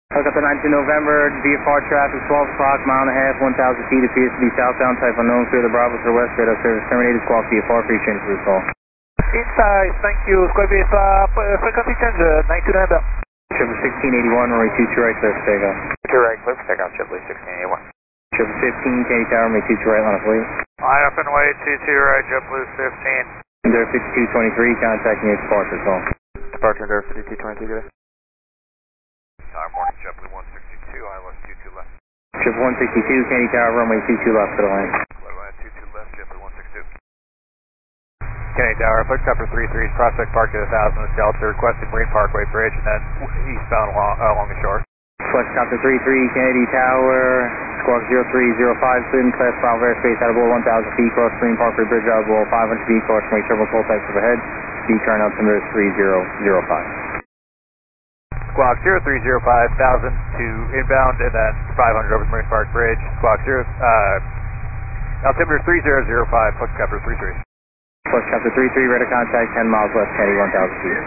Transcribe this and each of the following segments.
Helicopter 19 November, VFR traffic 12 o'clock, mile and a half, 1,000 feet, appears to be southbound, type unknown, clear the Bravo to the west, radar service terminated, squawk VFR, free change for the call. Inside, thank you, squawk VFR, frequency change, 19 November. Triple 1681, runway 22 right, clear for takeoff. 22 right, clear for takeoff, Triple 1681. Triple 15, Kennedy Tower, runway 22 right, line of flight. Line up and way, 22 right, JetBlue 15. Endure 5223, contacting your departure call. Departure Endure 5223, good day. Tower morning, JetBlue 162, ILS 22 left. Triple 162, Kennedy Tower, runway 22 left to the land. Runway 22 left, JetBlue 162. Kennedy Tower, Helicopter 33, Prospect Park at 1000 with Delta, requesting Marine Parkway Bridge and then eastbound along the shore. Helicopter 33, Kennedy Tower, squawk 0305, Sweden, class Bravo airspace, out of below 1,000 feet, cross Marine Parkway Bridge, out of below 500 feet, cross Marine Turbo Toll types overhead, speed turn altimeter is 3005. Squawk 0305, 1000 to inbound, and then 500 over the Marine Park Bridge. Squawk altimeter 3005, Helicopter 33. Helicopter 33, radar contact 10 miles west, Kennedy, 1,000 feet.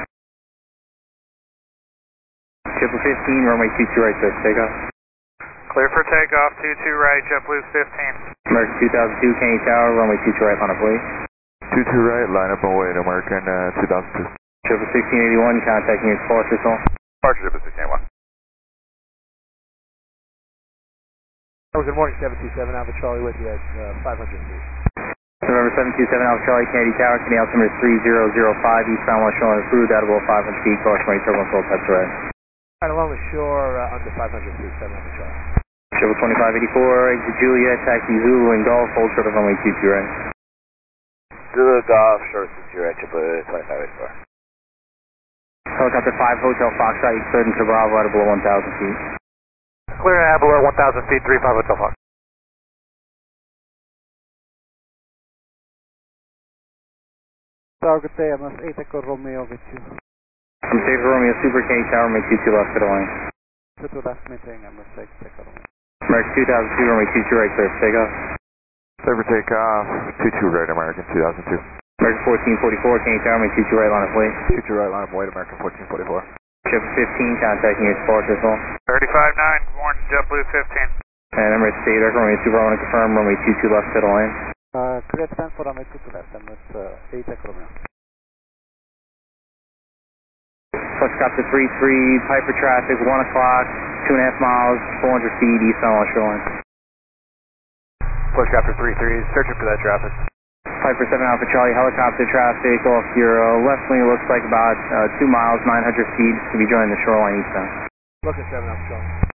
Triple 15, runway 22 right, clear for takeoff. Clear for takeoff, 22 right, JetBlue 15. American 2002, Kennedy Tower, runway 22 right, line of way. 22 right, line up and wait, American 2002. Triple 1681, contacting your departure call. Departure Triple 1681. Good morning, 727 Alpha Charlie with you at 500 feet. November 727 Alpha Charlie, Kennedy Tower, Kennedy altimeter is 3005, eastbound West Shoreline approved, out of below 500 feet, cross Marine Turbo Toll types red. Right along the shore, under 500 feet, 7 Alpha Charlie. Triple 2584, exit Juliet, taxi Zulu and Golf, hold short of runway 22 right. Zulu Golf, short 22 right, JetBlue 2584. Helicopter 5, Hotel Foxtrot, you cleared into Bravo out of below 1,000 feet. Clear and below 1,000 feet, 35 Hotel Fox. Target AMS 8 Echo Romeo with you. From State Romeo Super Kennedy Tower, runway 22 left to the line. Good left meeting, MS 8 Echo Romeo. American 2002, runway 22 right, clear for takeoff. Clear for takeoff, 22 right, American 2002. American 1444, Kennedy Tower, runway 22 right, line of way. 22 right, line up and wait, American 1444. Triple 15, contacting your departure call. 359, morning, JetBlue 15. And number State Echo Romeo Super, I want to confirm runway 22 left to the line. Clear stand for runway 22 left, MS 8 Echo Romeo. Helicopter 33, Piper traffic, 1 o'clock, 2.5 miles, 400 feet, eastbound West Shoreline. Helicopter 33 is searching for that traffic. Piper 7 Alpha Charlie, helicopter traffic off your left wing, looks like about 2 miles, 900 feet, to be joining the shoreline eastbound. Look at 7 Alpha Charlie.